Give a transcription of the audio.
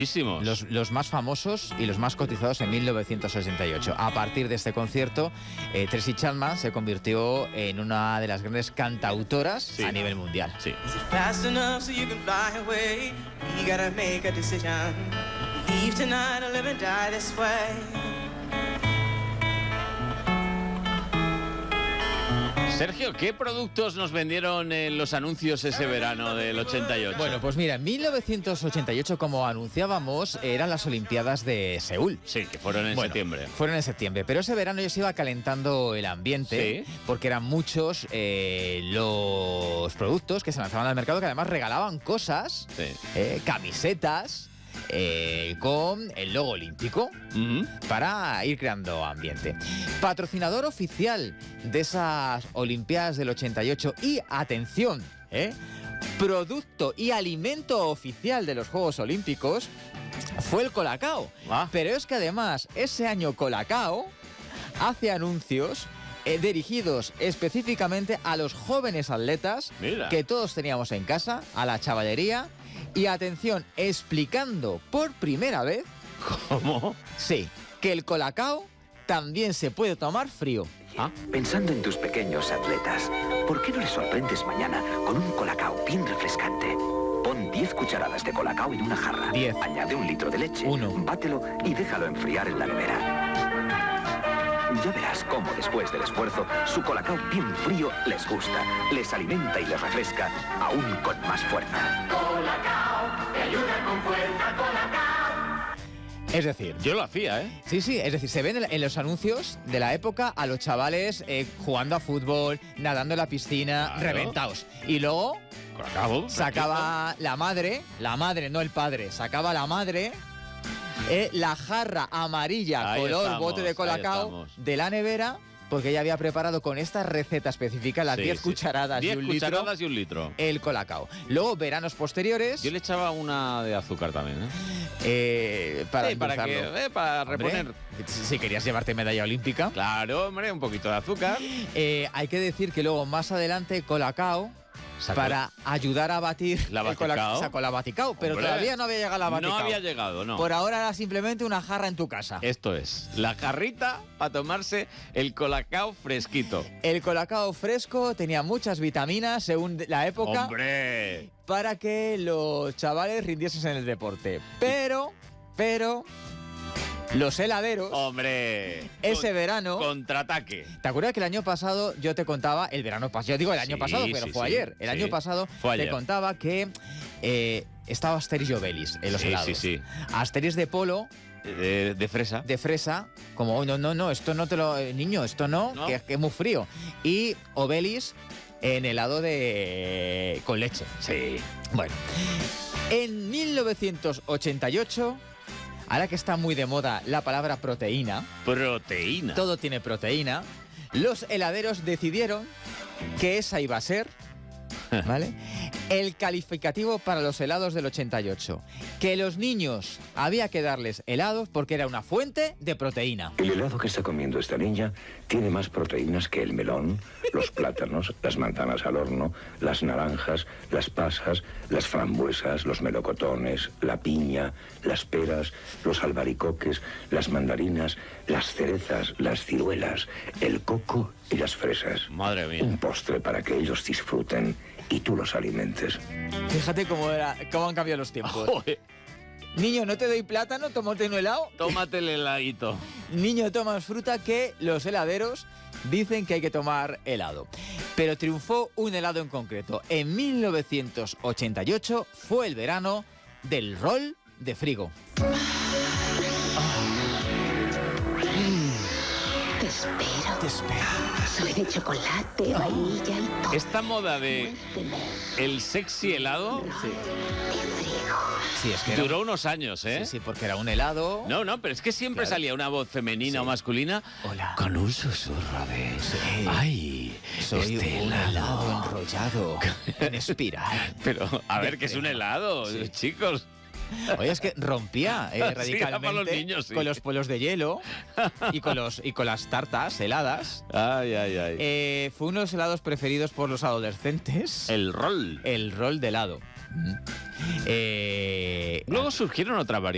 Los más famosos y los más cotizados en 1988. A partir de este concierto, Tracy Chapman se convirtió en una de las grandes cantautoras a nivel mundial. Sí. Sergio, ¿qué productos nos vendieron en los anuncios ese verano del 88? Bueno, pues mira, en 1988, como anunciábamos, eran las Olimpiadas de Seúl. Sí, que fueron en septiembre. Fueron en septiembre, pero ese verano ya se iba calentando el ambiente, porque eran muchos los productos que se lanzaban al mercado, que además regalaban cosas, camisetas, con el logo olímpico para ir creando ambiente. Patrocinador oficial de esas Olimpiadas del 88 y, atención, producto y alimento oficial de los Juegos Olímpicos fue el Colacao. Pero es que además ese año Colacao hace anuncios dirigidos específicamente a los jóvenes atletas que todos teníamos en casa, a la chavalería. Y atención, explicando por primera vez... ¿Cómo? Sí, que el Colacao también se puede tomar frío. Pensando en tus pequeños atletas, ¿por qué no les sorprendes mañana con un Colacao bien refrescante? Pon 10 cucharadas de Colacao en una jarra. 10. Añade 1 litro de leche. 1. Bátelo y déjalo enfriar en la nevera. Ya verás cómo después del esfuerzo, su Colacao bien frío les gusta, les alimenta y les refresca, aún con más fuerza. Colacao, te ayuda con fuerza, Colacao. Es decir, yo lo hacía, Sí, es decir, se ven en los anuncios de la época a los chavales jugando a fútbol, nadando en la piscina, reventados. Y luego Colacao, sacaba la madre, no el padre, sacaba la madre... la jarra amarilla, color bote de Colacao de la nevera, porque ella había preparado con esta receta específica las 10 cucharadas, 10 cucharadas y un litro el Colacao. Luego, veranos posteriores... Yo le echaba una de azúcar también, para reponer. Hombre, si querías llevarte medalla olímpica. Claro, hombre, un poquito de azúcar. Hay que decir que luego, más adelante, Colacao... para ayudar a batir la Baticao. Sacó la Baticao, pero todavía no había llegado la Baticao. No había llegado, no. Por ahora era simplemente una jarra en tu casa. Esto es, la jarrita para tomarse el Colacao fresquito. El Colacao fresco tenía muchas vitaminas, según la época. ¡Hombre! Para que los chavales rindiesen en el deporte. Pero... los heladeros... ¡Hombre! Ese verano... Contraataque. ¿Te acuerdas que el año pasado yo te contaba, el verano pasado, yo digo el año pasado, pero fue ayer. El año pasado te contaba que estaba Asterix y Obelix en los helados. Asterix de polo... De fresa. De fresa, como, no, esto no te lo... niño, esto no. Que es muy frío. Y Obelix en helado con leche. Sí. Bueno, en 1988... Ahora que está muy de moda la palabra proteína. Proteína. Todo tiene proteína. Los heladeros decidieron que esa iba a ser, ¿vale?, el calificativo para los helados del 88. Que los niños había que darles helados porque era una fuente de proteína. El helado que está comiendo esta niña tiene más proteínas que el melón, los plátanos, las manzanas al horno, las naranjas, las pasas, las frambuesas, los melocotones, la piña, las peras, los albaricoques, las mandarinas, las cerezas, las ciruelas, el coco y las fresas. Madre mía. Un postre para que ellos disfruten y tú los alimentes. Fíjate cómo han cambiado los tiempos. Niño, no te doy plátano, tómate un helado. Tómate el heladito. Niño, tomas fruta, que los heladeros dicen que hay que tomar helado. Pero triunfó un helado en concreto. En 1988 fue el verano del rol de frigo. Te espero. Soy de chocolate, vainilla y todo. Esta moda de el sexy helado Sí, es que duró unos años, Sí, porque era un helado. No, pero es que siempre salía una voz femenina o masculina. Hola. Con un susurro de... Ay, soy un helado enrollado en espiral. Pero, a ver, ¿qué es un helado, chicos? Oye, es que rompía radicalmente para los niños, con los polos de hielo y con las tartas heladas. Fue uno de los helados preferidos por los adolescentes. El rol. El rol de helado. Luego surgieron otras variantes.